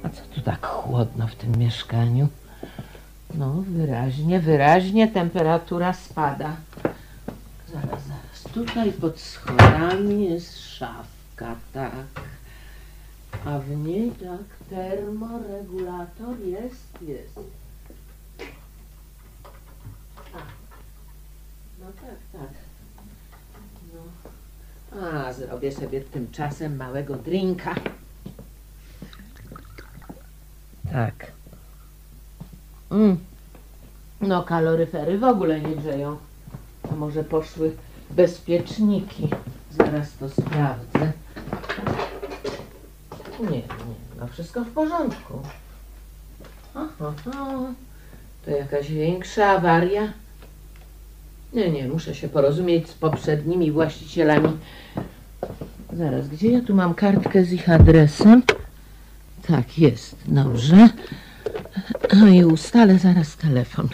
A co tu tak chłodno w tym mieszkaniu? No, wyraźnie temperatura spada. Zaraz. Tutaj pod schodami jest szafka, tak. A w niej tak termoregulator jest. No tak. No. Zrobię sobie tymczasem małego drinka. Tak. No, kaloryfery w ogóle nie grzeją. A może poszły bezpieczniki? Zaraz to sprawdzę. Nie, no wszystko w porządku. To jakaś większa awaria? Nie, muszę się porozumieć z poprzednimi właścicielami. Zaraz, gdzie ja tu mam kartkę z ich adresem? Tak, jest, dobrze. I ustalę zaraz telefon.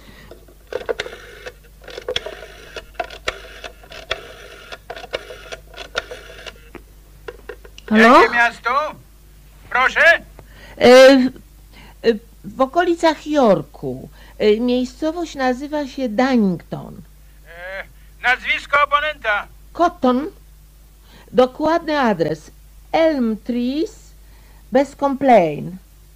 Halo? Jakie miasto? Proszę? W okolicach Yorku. Miejscowość nazywa się Dunnington. Nazwisko abonenta. Cotton. Dokładny adres. Elm Trees bez complain.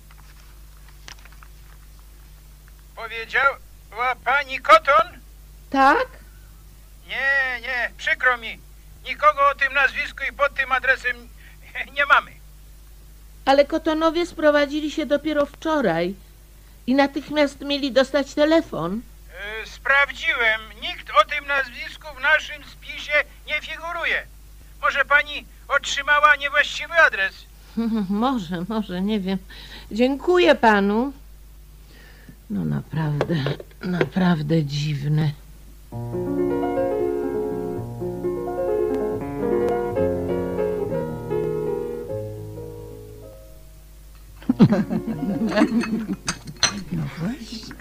Powiedziała pani Cotton? Tak? Nie, przykro mi. Nikogo o tym nazwisku i pod tym adresem nie mamy. Ale Cottonowie sprowadzili się dopiero wczoraj i natychmiast mieli dostać telefon. Sprawdziłem. Nikt o tym nazwisku w naszym spisie nie figuruje. Może pani otrzymała niewłaściwy adres? Może, nie wiem. Dziękuję panu. No naprawdę dziwne. No właśnie.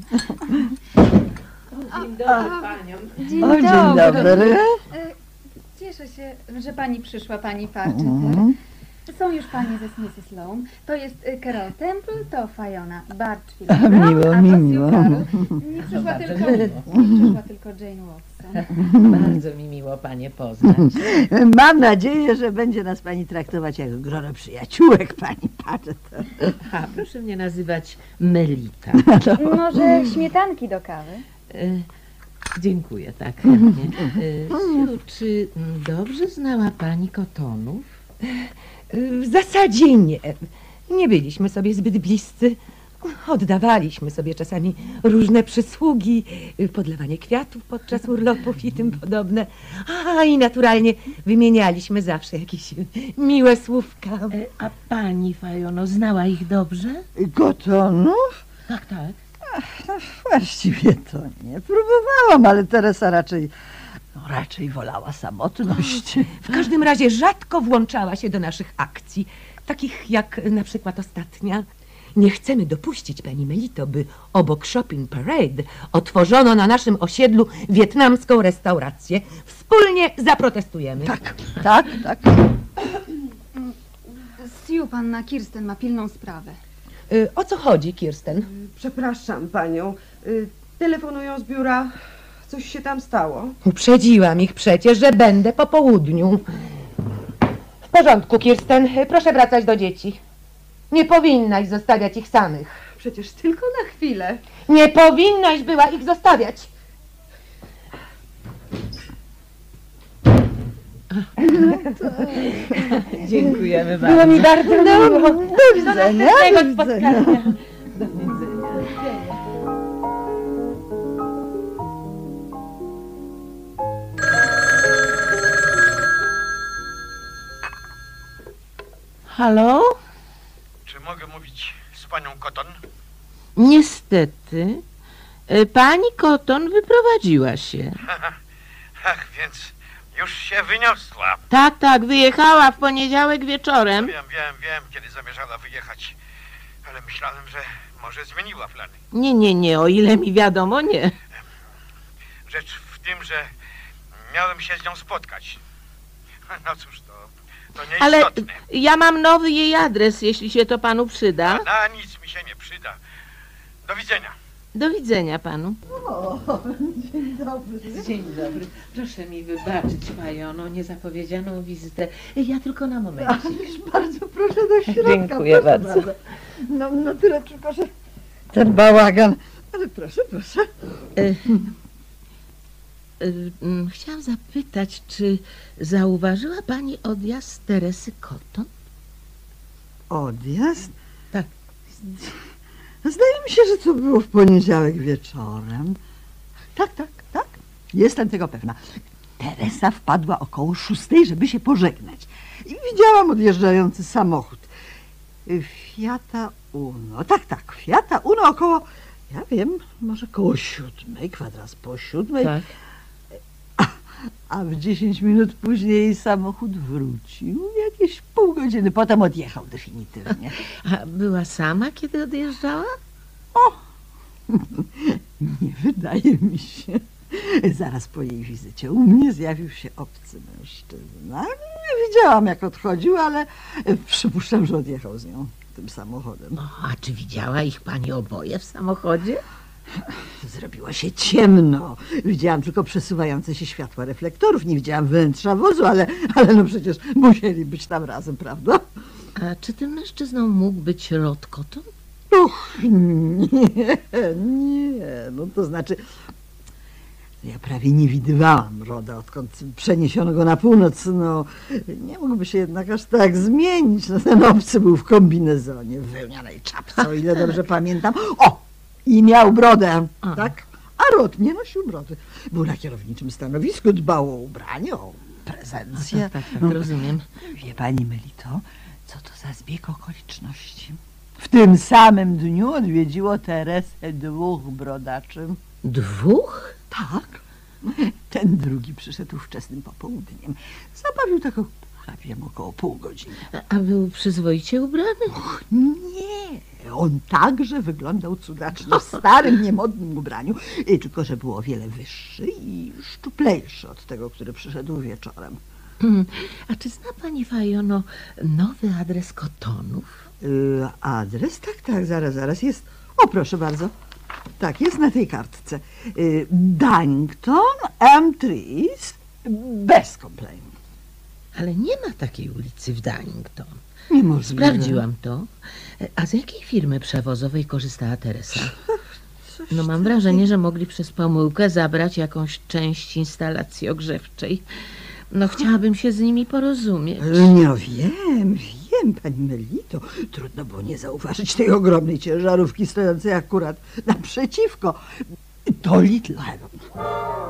Dzień dobry paniom. Dzień dobry. Cieszę się, że pani przyszła, pani Parcher. Są już panie ze Mrs. Loam. To jest Carol Temple, to Fiona Barchfield. Miło. Nie przyszła tylko Jane Watson. Bardzo mi miło panie poznać. Mam nadzieję, że będzie nas pani traktować jak grono przyjaciółek, pani Parcher. Proszę mnie nazywać Melita. Może śmietanki do kawy? Dziękuję, tak chętnie. Siu, czy dobrze znała pani Cottonów? W zasadzie nie. Nie byliśmy sobie zbyt bliscy. Oddawaliśmy sobie czasami różne przysługi, podlewanie kwiatów podczas urlopów i tym podobne. I naturalnie wymienialiśmy zawsze jakieś miłe słówka. A pani, Fajono, znała ich dobrze? Cottonów? Tak. Właściwie to nie próbowałam, ale Teresa raczej wolała samotność. W każdym razie rzadko włączała się do naszych akcji, takich jak na przykład ostatnia. Nie chcemy dopuścić, pani Melito, by obok Shopping Parade otworzono na naszym osiedlu wietnamską restaurację. Wspólnie zaprotestujemy. Tak. Sue, panna Kirsten ma pilną sprawę. O co chodzi, Kirsten? Przepraszam panią. Telefonują z biura. Coś się tam stało? Uprzedziłam ich przecież, że będę po południu. W porządku, Kirsten. Proszę wracać do dzieci. Nie powinnaś zostawiać ich samych. Przecież tylko na chwilę. Nie powinnaś była ich zostawiać. Dziękujemy bardzo. Było mi bardzo miło. Do widzenia. Do widzenia. Halo? Czy mogę mówić z panią Cotton? Niestety, pani Cotton wyprowadziła się. Ach, więc już się wyniosła. Tak, wyjechała w poniedziałek wieczorem. Wiem, kiedy zamierzała wyjechać. Ale myślałem, że może zmieniła plany. Nie, o ile mi wiadomo, nie. Rzecz w tym, że miałem się z nią spotkać. No cóż, to To Ale nieistotne. ja mam nowy jej adres, jeśli się to panu przyda. Na nic mi się nie przyda. Do widzenia. Do widzenia panu. O, dzień dobry. Dzień dobry. Proszę mi wybaczyć, Fajono, niezapowiedzianą wizytę. Ja tylko na moment. Bardzo proszę do środka. Dziękuję proszę bardzo. No tyle tylko, że ten bałagan. Ale proszę. Chciałam zapytać, czy zauważyła pani odjazd Teresy Cotton? Odjazd? Tak. Zdaje mi się, że to było w poniedziałek wieczorem. Tak. Jestem tego pewna. Teresa wpadła około 6, żeby się pożegnać. I widziałam odjeżdżający samochód. Fiata Uno. Tak, Fiata Uno około, ja wiem, może koło 7, kwadras po 7. Tak. A w 10 minut później samochód wrócił. Jakieś pół godziny potem odjechał definitywnie. A była sama, kiedy odjeżdżała? Nie wydaje mi się. Zaraz po jej wizycie u mnie zjawił się obcy mężczyzna. Nie widziałam, jak odchodził, ale przypuszczam, że odjechał z nią tym samochodem. A czy widziała ich pani oboje w samochodzie? Zrobiło się ciemno. Widziałam tylko przesuwające się światła reflektorów. Nie widziałam wnętrza wozu, ale no przecież musieli być tam razem, prawda? A czy tym mężczyzną mógł być Rod Cotton? Och, nie. No to znaczy, ja prawie nie widywałam Roda, odkąd przeniesiono go na północ. No, nie mógłby się jednak aż tak zmienić. No, ten obcy był w kombinezonie, w wełnianej czapce, o ile dobrze pamiętam. O! I miał brodę, tak? A Rod nie nosił brody. Był na kierowniczym stanowisku, dbał o ubranie, o prezencję. Tak, rozumiem. Wie pani, Melito, co to za zbieg okoliczności? W tym samym dniu odwiedziło Teresę 2 brodaczy. 2? Tak. Ten drugi przyszedł wczesnym popołudniem. Zabawił tak, ja wiem, około pół godziny. A był przyzwoicie ubrany? Nie, on także wyglądał cudacznie w starym, niemodnym ubraniu, tylko że był o wiele wyższy i szczuplejszy od tego, który przyszedł wieczorem. A czy zna pani, Fajono, nowy adres Cottonów? Adres? Tak, zaraz jest. O, proszę bardzo. Tak, jest na tej kartce. Dunnington, M3, bez complaint. Ale nie ma takiej ulicy w Dunnington. Niemożliwe. Sprawdziłam to. A z jakiej firmy przewozowej korzystała Teresa? No mam wrażenie, że mogli przez pomyłkę zabrać jakąś część instalacji ogrzewczej. No chciałabym się z nimi porozumieć. No wiem, pani Melito. Trudno było nie zauważyć tej ogromnej ciężarówki stojącej akurat naprzeciwko. To Little Heaven.